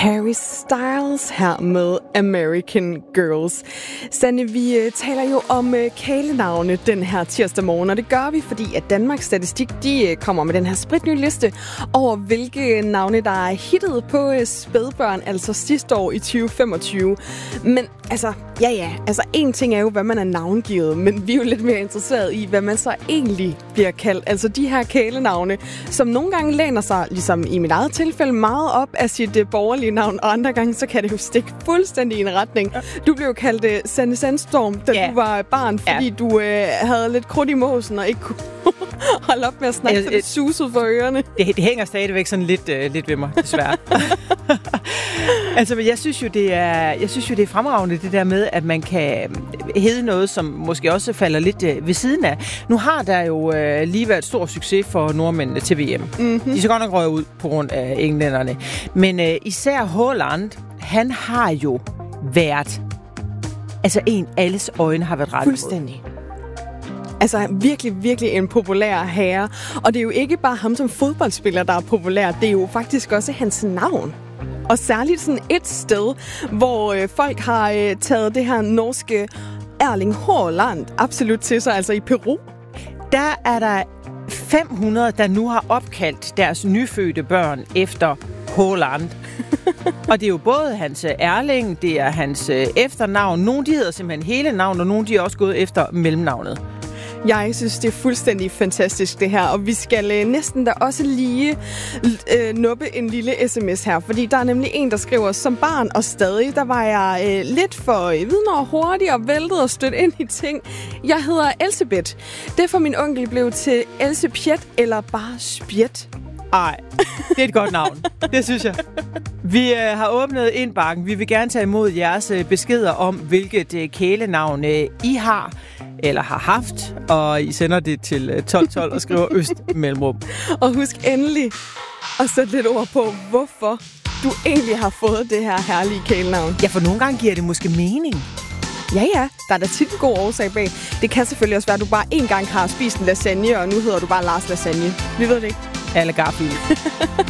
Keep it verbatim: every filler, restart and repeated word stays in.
Harry Styles her med American Girls. Sanne, vi uh, taler jo om uh, kælenavne den her tirsdag morgen, og det gør vi, fordi at Danmarks Statistik de, uh, kommer med den her spritnye liste over, hvilke navne, der er hittet på uh, spædbørn, altså sidste år i tyve femogtyve. Men altså, ja ja, altså en ting er jo, hvad man er navngivet, men vi er jo lidt mere interesseret i, hvad man så egentlig bliver kaldt. Altså de her kælenavne, som nogle gange læner sig, ligesom i mit eget tilfælde, meget op af sit uh, borgerlige navn, og andre gange, så kan det jo stikke fuldstændig i en retning. Du blev jo kaldt uh, Sanne Sandstorm, da ja. du var barn, fordi ja. du uh, havde lidt krudt i måsen og ikke kunne holde op med at snakke, så det susede for ørerne. Det, det hænger stadigvæk sådan lidt, uh, lidt ved mig, desværre. Altså, jeg synes jo, det er, jeg synes jo, det er fremragende, det der med, at man kan hedde noget, som måske også falder lidt uh, ved siden af. Nu har der jo uh, lige været stor succes for nordmændene til V M. Mm-hmm. De så godt nok røget ud på grund af englænderne. Men uh, især Haaland, han har jo været, altså en alles øjne har været rettet. Fuldstændig. Altså virkelig, virkelig en populær herre. Og det er jo ikke bare ham som fodboldspiller, der er populær. Det er jo faktisk også hans navn. Og særligt sådan et sted, hvor øh, folk har øh, taget det her norske Erling Haaland absolut til sig, altså i Peru. Der er der fem hundrede, der nu har opkaldt deres nyfødte børn efter Haaland. Og det er jo både hans Erling, det er hans efternavn. Nogle de hedder simpelthen hele navn, og nogle de er også gået efter mellemnavnet. Jeg synes, det er fuldstændig fantastisk, det her. Og vi skal øh, næsten da også lige øh, nuppe en lille sms her. Fordi der er nemlig en, der skriver, som barn og stadig, der var jeg øh, lidt for øh, viden og hurtig og væltet og stødt ind i ting. Jeg hedder Elsebeth. Det for min onkel blev til Else Pjet eller bare Spjet. Ej, det er et godt navn. Det synes jeg. Vi øh, har åbnet indbakken. Vi vil gerne tage imod jeres øh, beskeder om, hvilket øh, kælenavn øh, I har eller har haft, og I sender det til øh, tolv tolv og skriver Øst Mellemrum. Og husk endelig at sætte lidt ord på, hvorfor du egentlig har fået det her herlige kælenavn. Ja, for nogle gange giver det måske mening. Ja, ja. Der er da tit en god årsag bag. Det kan selvfølgelig også være, at du bare en gang har spist en lasagne, og nu hedder du bare Lars Lasagne. Vi ved det ikke. Alle Garfield.